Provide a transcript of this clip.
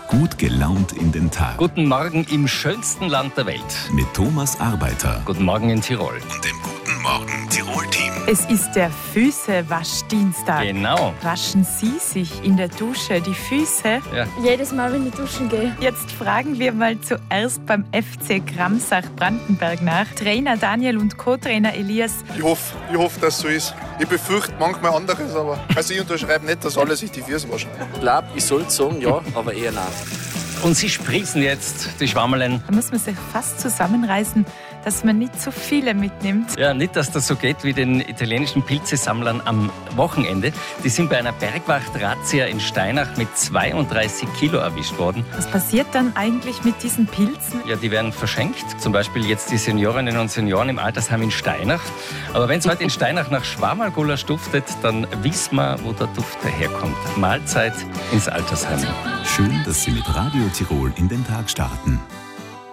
Gut gelaunt in den Tag. Guten Morgen im schönsten Land der Welt. Mit Thomas Arbeiter. Guten Morgen in Tirol. Und dem Guten Morgen Tirol-Team. Es ist der Füßewaschdienstag. Genau. Waschen Sie sich in der Dusche die Füße? Ja. Jedes Mal, wenn ich duschen gehe. Jetzt fragen wir mal zuerst beim FC Gramsach-Brandenberg nach. Trainer Daniel und Co-Trainer Elias. Ich hoffe, dass es so ist. Ich befürchte manchmal anderes, aber also ich unterschreibe nicht, dass alle sich die Füße waschen. Ich glaube, ich sollte sagen, ja, aber eher nein. Und sie sprießen jetzt, die Schwammerlein. Da muss man sich fast zusammenreißen, dass man nicht zu viele mitnimmt. Ja, nicht, dass das so geht wie den italienischen Pilzesammlern am Wochenende. Die sind bei einer Bergwacht-Razzia in Steinach mit 32 Kilo erwischt worden. Was passiert dann eigentlich mit diesen Pilzen? Ja, die werden verschenkt. Zum Beispiel jetzt die Seniorinnen und Senioren im Altersheim in Steinach. Aber wenn es heute in Steinach nach Schwammergulasch duftet, dann wissen wir, wo der Duft daherkommt. Mahlzeit ins Altersheim. Schön, dass Sie mit Radio Tirol in den Tag starten.